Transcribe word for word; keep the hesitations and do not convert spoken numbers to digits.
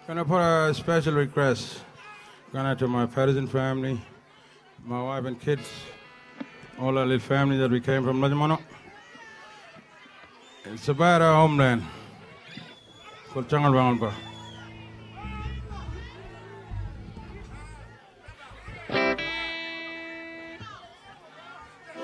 Gonna put a special request going out to my Patterson family, my wife and kids, all our little family that we came from Lajamano. It's about our homeland. For Changal Bangalpa.